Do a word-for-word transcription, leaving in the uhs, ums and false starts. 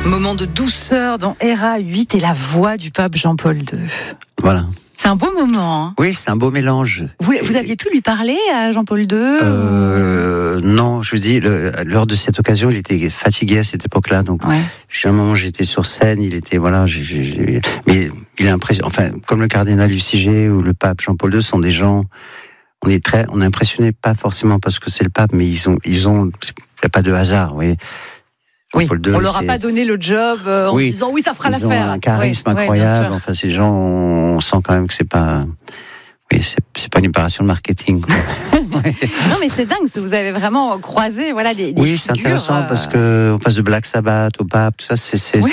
Moment de douceur dans R A huit et la voix du pape Jean-Paul deux. Voilà. C'est un beau moment. Hein. Oui, c'est un beau mélange. Vous, vous aviez pu lui parler à Jean-Paul deux euh, Non, je vous dis, le, lors de cette occasion, il était fatigué à cette époque-là. Donc, ouais. à un moment, j'étais sur scène, il était, voilà, j'ai, j'ai, mais il est impressionnant. Enfin, comme le cardinal Luciger ou le pape Jean-Paul deux sont des gens, on est très, on est impressionné, pas forcément parce que c'est le pape, mais ils ont, ils ont, il n'y a pas de hasard, vous voyez. Oui, deux, on leur a pas donné le job euh, en oui, se disant oui, ça fera ils l'affaire. Ils ont un charisme oui, incroyable. Oui, enfin, ces gens, on sent quand même que c'est pas, oui, c'est, c'est pas une opération de marketing. Quoi. Non, mais c'est dingue, vous avez vraiment croisé, voilà, des, des oui, figures. C'est intéressant euh... parce que on passe de Black Sabbath au pape, tout ça, c'est, c'est, oui.